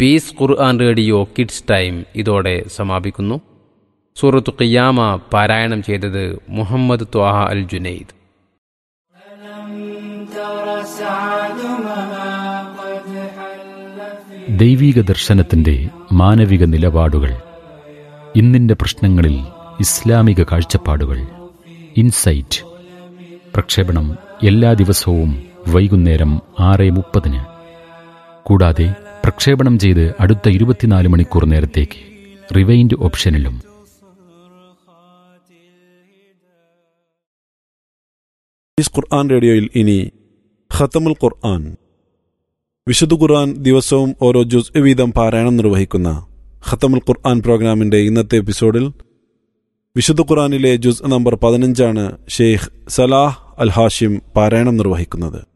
Piece ഖുർആൻ radio kids time ഇതോടെ സമാപിക്കുന്നു. സൂറത്തു ഖിയാമ പാരായണം ചെയ്തത് മുഹമ്മദ് ത്വാഹ അൽ ജുനൈദ്. ദൈവീക ദർശനത്തിന്റെ മാനവിക നിലപാടുകൾ, ഇന്നിന്റെ പ്രശ്നങ്ങളിൽ ഇസ്ലാമിക കാഴ്ചപ്പാടുകൾ, ഇൻസൈറ്റ്. പ്രക്ഷേപണം എല്ലാ ദിവസവും വൈകുന്നേരം 6:30. കൂടാതെ പ്രക്ഷേപണം ചെയ്ത് അടുത്ത 24 മണിക്കൂർ നേരത്തേക്ക് റിവൈൻഡ് ഓപ്ഷനിലും. ഖുർആൻ റേഡിയോയിൽ ഇനി ഖത്തമുൽ ഖുർആൻ, വിശുദ്ധ ഖുർആൻ ദിവസവും ഓരോ ജുസ് വീതം പാരായണം നിർവഹിക്കുന്ന ഖത്തമുൽ ഖുർആൻ പ്രോഗ്രാമിന്റെ ഇന്നത്തെ എപ്പിസോഡിൽ വിശുദ്ധ ഖുർആനിലെ ജുസ് നമ്പർ 15 ഷെയ്ഖ് സലാഹ് അൽ ഹാഷിം പാരായണം നിർവഹിക്കുന്നത്.